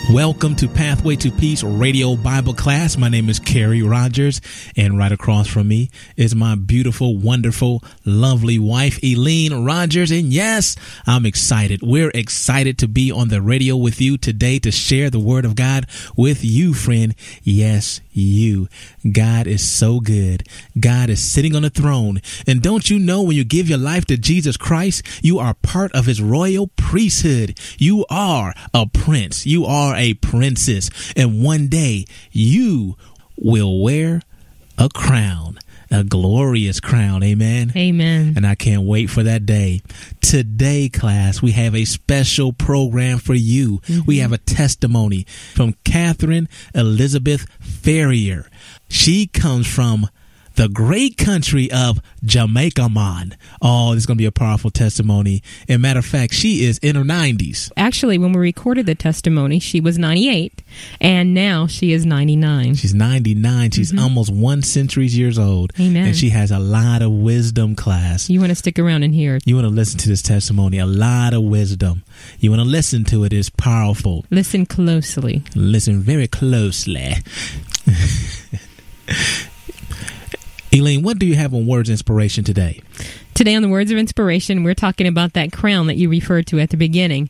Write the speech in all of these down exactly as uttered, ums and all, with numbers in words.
Welcome to Pathway to Peace Radio Bible Class. My name is Kerry Rogers, and right across from me is my beautiful, wonderful, lovely wife, Eileen Rogers. And yes, I'm excited. We're excited to be on the radio with you today to share the Word of God with you, friend. Yes, you. God is so good. God is sitting on the throne. And don't you know, when you give your life to Jesus Christ, you are part of his royal priesthood. You are a prince. You are a princess. And one day you will wear a crown, a glorious crown. Amen. Amen. And I can't wait for that day. Today, class, we have a special program for you. Mm-hmm. We have a testimony from Catherine Elizabeth Ferrier. She comes from the great country of Jamaica, man. Oh, this is going to be a powerful testimony. And matter of fact, she is in her nineties. Actually, when we recorded the testimony, she was ninety-eight, and now she is ninety-nine. She's ninety-nine. She's mm-hmm. almost one century years old. Amen. And she has a lot of wisdom, class. You want to stick around and hear it. You want to listen to this testimony. A lot of wisdom. You want to listen to it. It's powerful. Listen closely. Listen very closely. Eileen, what do you have on Words of Inspiration today? Today on the Words of Inspiration, we're talking about that crown that you referred to at the beginning.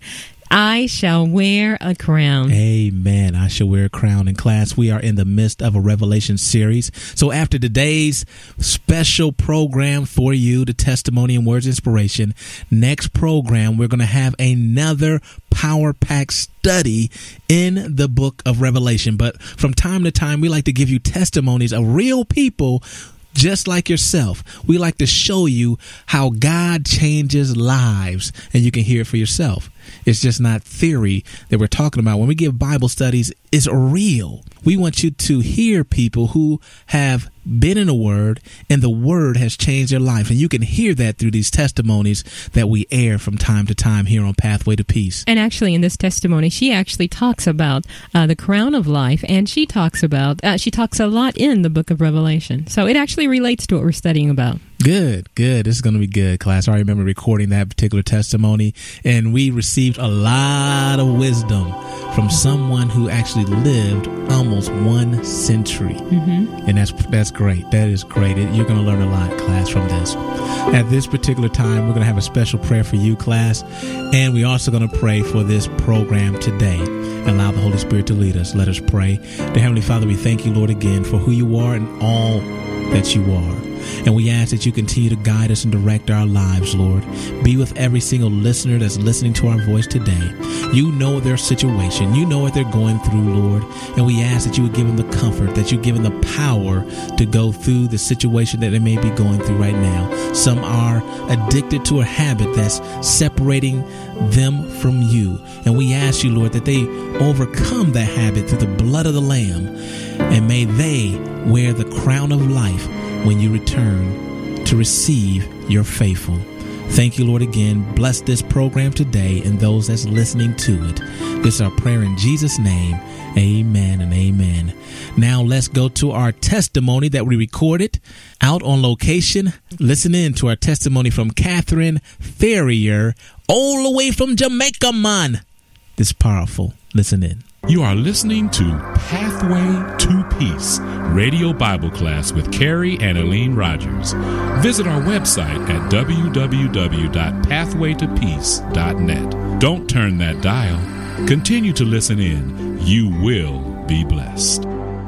I shall wear a crown. Amen. I shall wear a crown. In class, we are in the midst of a Revelation series. So after today's special program for you, the testimony and Words of Inspiration, next program, we're going to have another power-packed study in the book of Revelation. But from time to time, we like to give you testimonies of real people just like yourself. We like to show you how God changes lives, and you can hear it for yourself. It's just not theory that we're talking about. When we give Bible studies, it's real. We want you to hear people who have been in the Word, and the Word has changed their life. And you can hear that through these testimonies that we air from time to time here on Pathway to Peace. And actually, in this testimony, she actually talks about uh, the crown of life, and she talks about, uh, she talks a lot in the book of Revelation. So it actually relates to what we're studying about. Good, good. This is going to be good, class. I remember recording that particular testimony, and we received a lot of wisdom from someone who actually lived almost one century. Mm-hmm. And that's that's great. That is great. You're going to learn a lot, class, from this. At this particular time, we're going to have a special prayer for you, class, and we're also going to pray for this program today. Allow the Holy Spirit to lead us. Let us pray. Dear Heavenly Father, we thank you, Lord, again for who you are and all that you are. And we ask that you continue to guide us and direct our lives, Lord. Be with every single listener that's listening to our voice today. You know their situation. You know what they're going through, Lord. And we ask that you would give them the comfort, that you give them the power to go through the situation that they may be going through right now. Some are addicted to a habit that's separating them from you. And we ask you, Lord, that they overcome that habit through the blood of the Lamb. And may they wear the crown of life when you return to receive your faithful. Thank you, Lord, again. Bless this program today and those that's listening to it. This is our prayer in Jesus' name. Amen and amen. Now let's go to our testimony that we recorded out on location. Listen in to our testimony from Catherine Ferrier, all the way from Jamaica, man. This is powerful. Listen in. You are listening to Pathway to Peace Radio Bible Class with Kerry and Eileen Rogers. Visit our website at w w w dot pathway to peace dot net. Don't turn that dial. Continue to listen in. You will be blessed.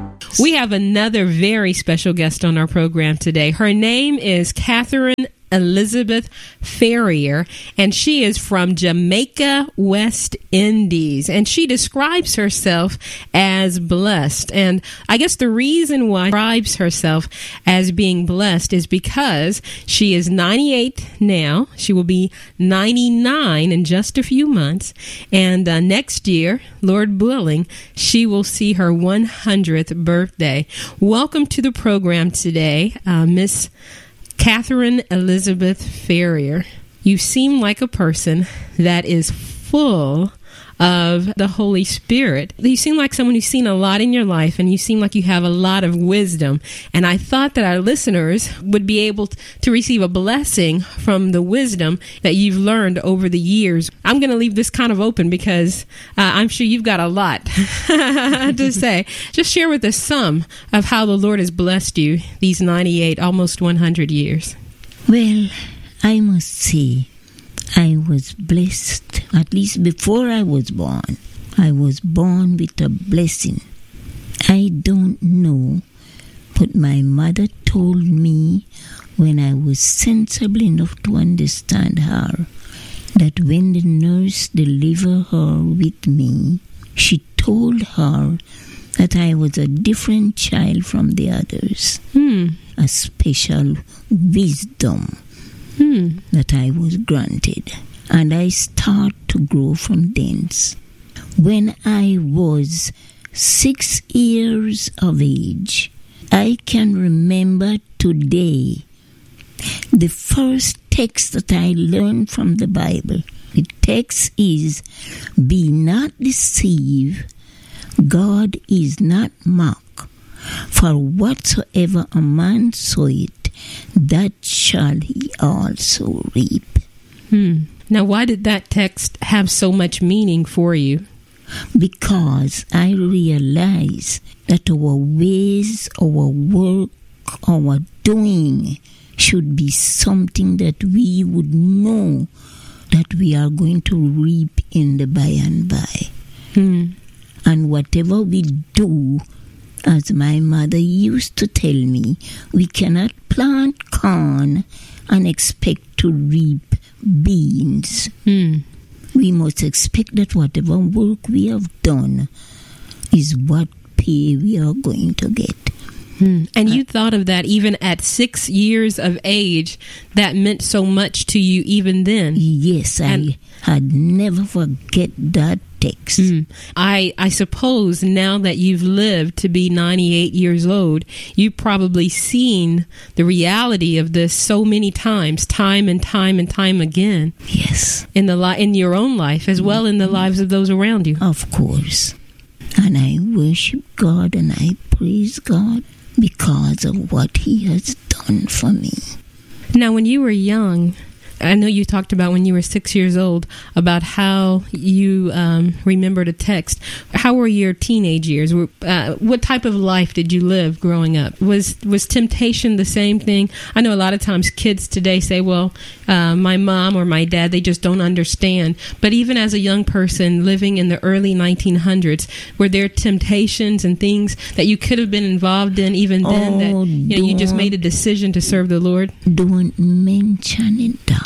We have another very special guest on our program today. Her name is Catherine Elizabeth Ferrier, and she is from Jamaica, West Indies, and she describes herself as blessed. And I guess the reason why she describes herself as being blessed is because she is ninety-eight now. She will be ninety-nine in just a few months, and uh, next year, Lord willing, she will see her one hundredth birthday. Welcome to the program today, uh, Miss Catherine Elizabeth Ferrier. You seem like a person that is full of the Holy Spirit. You seem like someone who's seen a lot in your life, and you seem like you have a lot of wisdom. And I thought that our listeners would be able to receive a blessing from the wisdom that you've learned over the years. I'm going to leave this kind of open because uh, I'm sure you've got a lot to say. Just share with us some of how the Lord has blessed you these ninety-eight, almost one hundred years. Well, I must say, I was blessed, at least before I was born. I was born with a blessing. I don't know, but my mother told me when I was sensible enough to understand her, that when the nurse delivered her with me, she told her that I was a different child from the others. Hmm. A special wisdom Hmm. that I was granted. And I start to grow from thence. When I was six years of age, I can remember today the first text that I learned from the Bible. The text is, "Be not deceived, God is not mocked. For whatsoever a man soweth, that shall he also reap." Hmm. Now, why did that text have so much meaning for you? Because I realize that our ways, our work, our doing should be something that we would know that we are going to reap in the by and by. Hmm. And whatever we do, as my mother used to tell me, we cannot plant corn and expect to reap beans. Hmm. We must expect that whatever work we have done is what pay we are going to get. Hmm. And you thought of that even at six years of age. That meant so much to you even then. Yes, And- I had never forget that text. Mm. I I suppose now that you've lived to be ninety-eight years old, you've probably seen the reality of this so many times, time and time and time again, Yes, in the li- in your own life as well in the lives of those around you. of course. And I worship God and I praise God because of what He has done for me. Now, when you were young, I know you talked about when you were six years old about how you um, remembered a text. How were your teenage years? Were, uh, what type of life did you live growing up? Was was temptation the same thing? I know a lot of times kids today say, well, uh, my mom or my dad, they just don't understand. But even as a young person living in the early nineteen hundreds, were there temptations and things that you could have been involved in even then Oh, that you know, you just don't. made a decision to serve the Lord? Don't mention it, darling.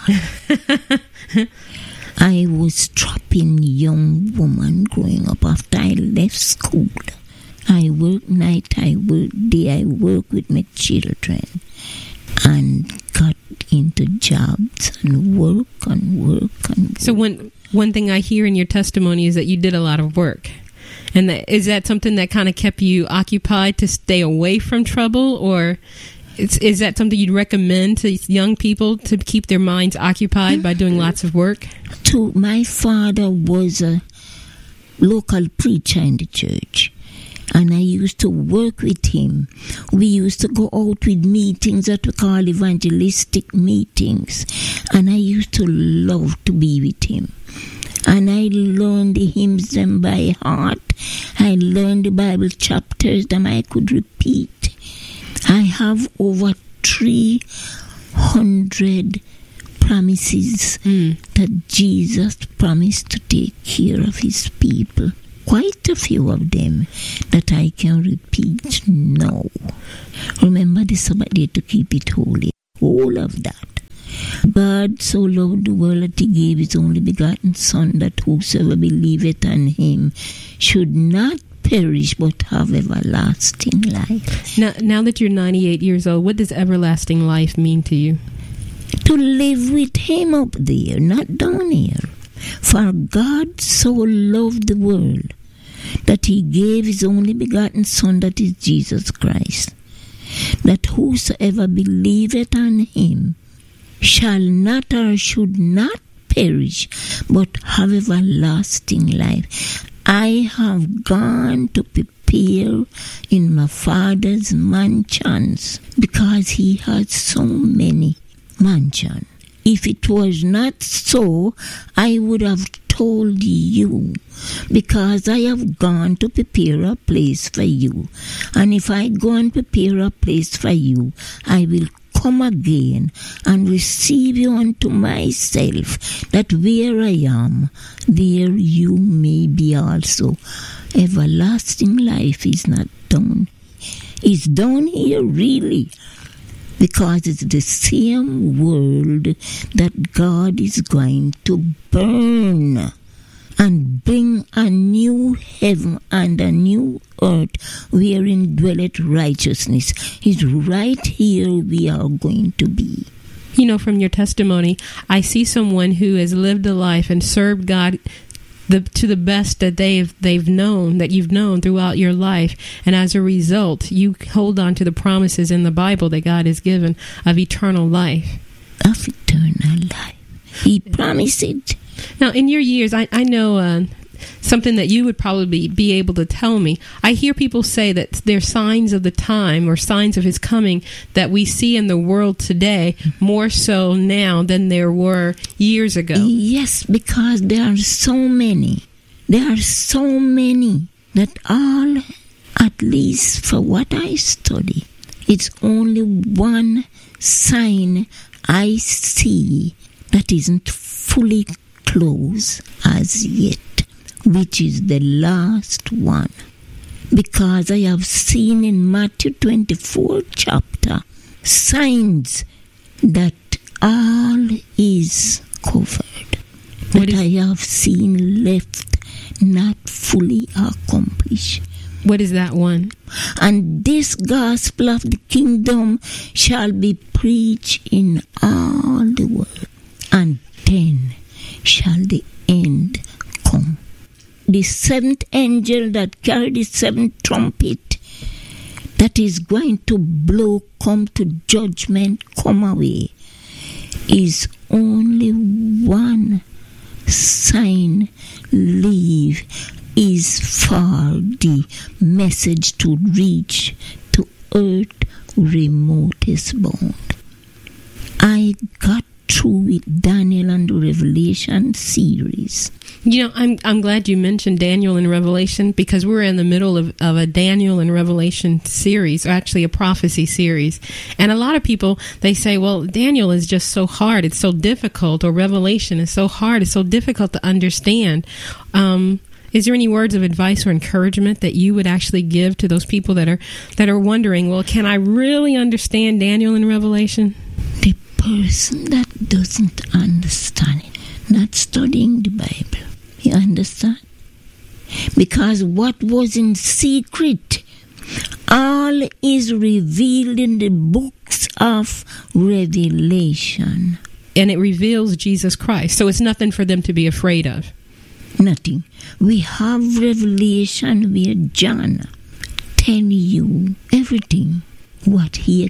I was strapping young woman growing up after I left school. I work night, I work day, I work with my children and got into jobs and work and work and work. So one one thing I hear in your testimony is that you did a lot of work. And that, is that something that kind of kept you occupied to stay away from trouble, or is, is that something you'd recommend to young people to keep their minds occupied by doing lots of work? To my father was a local preacher in the church, and I used to work with him. We used to go out with meetings that we call evangelistic meetings, and I used to love to be with him. And I learned the hymns them by heart. I learned the Bible chapters that I could repeat. I have over three hundred promises Mm. that Jesus promised to take care of his people. Quite a few of them that I can repeat now. Remember the Sabbath day to keep it holy. All of that. God so loved the world that he gave his only begotten Son, that whosoever believeth on him should not perish but have everlasting life. Now, now that you're ninety-eight years old, what does everlasting life mean to you? To live with him up there, not down here. For God so loved the world that he gave his only begotten Son, that is Jesus Christ, that whosoever believeth on him shall not or should not perish, but have everlasting life. I have gone to prepare in my Father's mansions, because he has so many mansions. If it was not so, I would have told you, because I have gone to prepare a place for you. And if I go and prepare a place for you, I will come again and receive you unto myself, that where I am, there you may be also. Everlasting life is not down. It's down here really, because it's the same world that God is going to burn and bring a new heaven and a new earth wherein dwelleth righteousness. It's right here we are going to be. You know, from your testimony, I see someone who has lived a life and served God the, to the best that they've they've known, that you've known throughout your life, and as a result, you hold on to the promises in the Bible that God has given of eternal life. Of eternal life. He promised it. Now, in your years, I, I know uh, something that you would probably be able to tell me. I hear people say that there are signs of the time or signs of his coming that we see in the world today more so now than there were years ago. Yes, because there are so many. There are so many that all, at least for what I study, it's only one sign I see that isn't fully closed as yet, which is the last one. Because I have seen in Matthew twenty-four chapter signs that all is covered. What I have seen left not fully accomplished. What is that one? And this gospel of the kingdom shall be preached in all the world, and then shall the end come. The seventh angel that carried the seventh trumpet, that is going to blow, come to judgment, come away, is only one sign leave, is for the message to reach to earth remotest bound. I got through with Daniel and the Revelation series. You know, I'm I'm glad you mentioned Daniel and Revelation, because we're in the middle of, of a Daniel and Revelation series, or actually a prophecy series. And a lot of people, they say, well, Daniel is just so hard, it's so difficult, or Revelation is so hard, it's so difficult to understand. Um, is there any words of advice or encouragement that you would actually give to those people that are that are wondering, well, can I really understand Daniel and Revelation? The person that doesn't understand it, not studying the Bible, you understand? Because what was in secret, all is revealed in the books of Revelation. And it reveals Jesus Christ, so it's nothing for them to be afraid of. Nothing. We have Revelation where John tell you everything, what he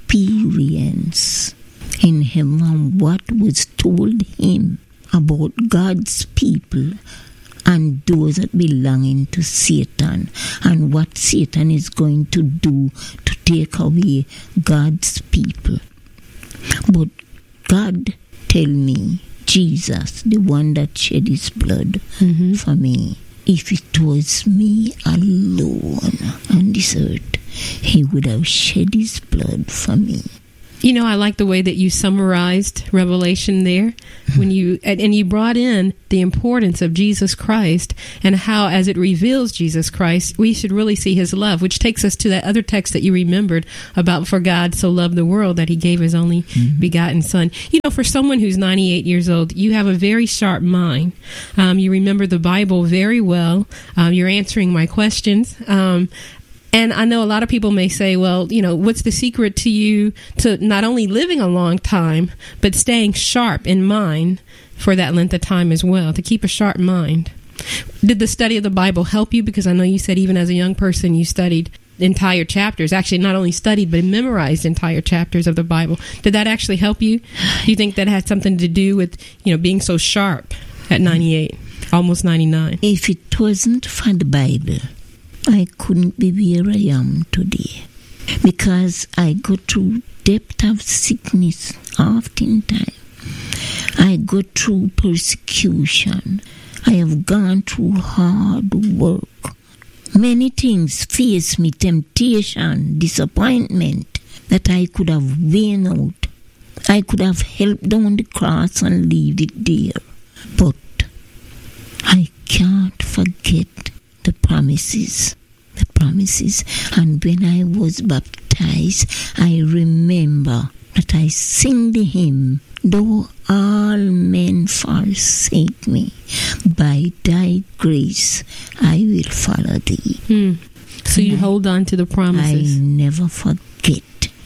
experienced in him and what was told him about God's people and those that belonging to Satan, and what Satan is going to do to take away God's people. But God tell me, Jesus, the one that shed his blood mm-hmm. for me, if it was me alone on this earth, he would have shed his blood for me. You know, I like the way that you summarized Revelation there, when you and, and you brought in the importance of Jesus Christ and how, as it reveals Jesus Christ, we should really see his love, which takes us to that other text that you remembered about, for God so loved the world that he gave his only mm-hmm. begotten son. You know, for someone who's ninety-eight years old, you have a very sharp mind. Um, you remember the Bible very well. Um, you're answering my questions. Um, And I know a lot of people may say, well, you know, what's the secret to you to not only living a long time, but staying sharp in mind for that length of time as well, to keep a sharp mind? Did the study of the Bible help you? Because I know you said even as a young person you studied entire chapters, actually not only studied but memorized entire chapters of the Bible. Did that actually help you? Do you think that had something to do with, you know, being so sharp at ninety-eight, almost ninety-nine? If it wasn't for the Bible, I couldn't be where I am today, because I go through depth of sickness oftentimes. I go through persecution. I have gone through hard work. Many things face me, temptation, disappointment, that I could have weighed out. I could have helped down the cross and leave it there. But I can't forget the promises. The promises. And when I was baptized, I remember that I sing the hymn, though all men forsake me, by thy grace I will follow thee. Hmm. So you I, hold on to the promises. I never forget.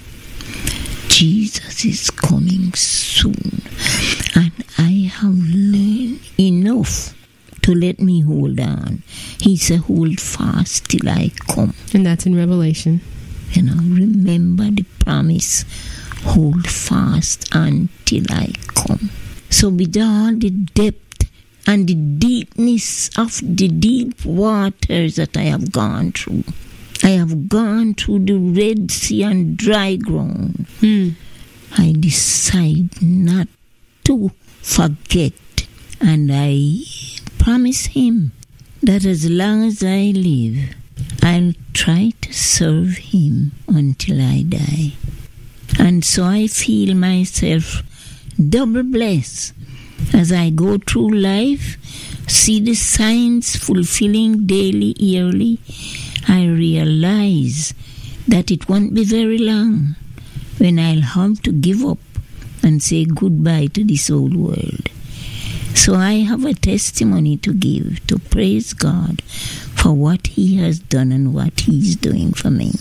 Jesus is coming soon, and I have learned enough to let me hold on. He said, hold fast till I come. And that's in Revelation. You know, remember the promise. Hold fast until I come. So with all the depth and the deepness of the deep waters that I have gone through, I have gone through the Red Sea and dry ground, hmm. I decide not to forget. And I promise him that as long as I live, I'll try to serve him until I die. And so I feel myself double blessed as I go through life, see the signs fulfilling daily, yearly. I realize that it won't be very long when I'll have to give up and say goodbye to this old world. So I have a testimony to give, to praise God for what he has done and what he's doing for me.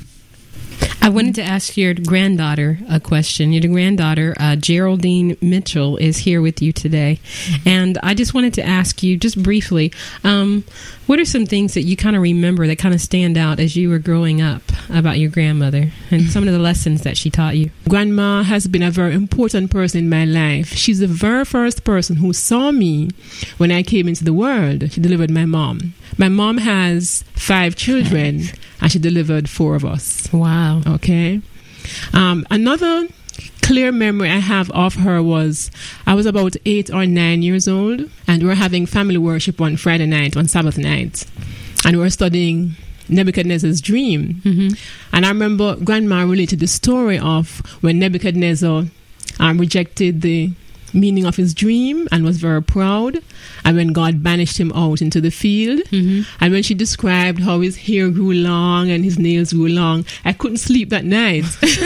I wanted to ask your granddaughter a question. Your granddaughter, uh, Geraldine Mitchell, is here with you today. And I just wanted to ask you, just briefly, um, what are some things that you kind of remember that kind of stand out as you were growing up about your grandmother and some of the lessons that she taught you? Grandma has been a very important person in my life. She's the very first person who saw me when I came into the world. She delivered my mom. My mom has five children, and she delivered four of us. Wow. Okay. Um, another clear memory I have of her was I was about eight or nine years old, and we were having family worship on Friday night, on Sabbath night, and we were studying Nebuchadnezzar's dream. Mm-hmm. And I remember Grandma related the story of when Nebuchadnezzar um, rejected the meaning of his dream and was very proud, and when God banished him out into the field. Mm-hmm. And when she described how his hair grew long and his nails grew long, I couldn't sleep that night.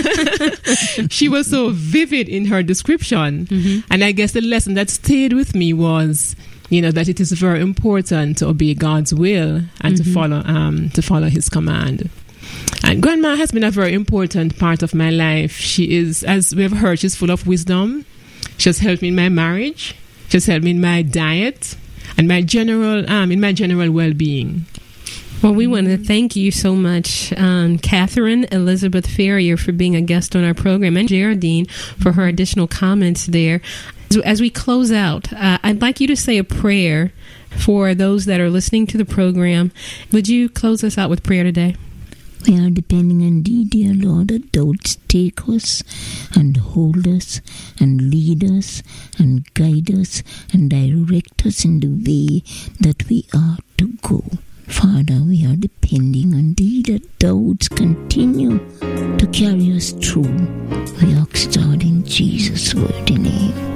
She was so vivid in her description. Mm-hmm. And I guess the lesson that stayed with me was, you know, that it is very important to obey God's will and Mm-hmm. to follow um to follow his command. And Grandma has been a very important part of my life. She is, as we have heard, she's full of wisdom. She has helped me in my marriage. She has helped me in my diet and my general, um, in my general well-being. Well, we want to thank you so much, um, Catherine Elizabeth Ferrier, for being a guest on our program, and Geraldine for her additional comments there. As, as we close out, uh, I'd like you to say a prayer for those that are listening to the program. Would you close us out with prayer today? We are depending on thee, dear Lord, that thou wouldst take us and hold us and lead us and guide us and direct us in the way that we ought to go. Father, we are depending on thee, that thou wouldst continue to carry us through. We ask God in Jesus' worthy name.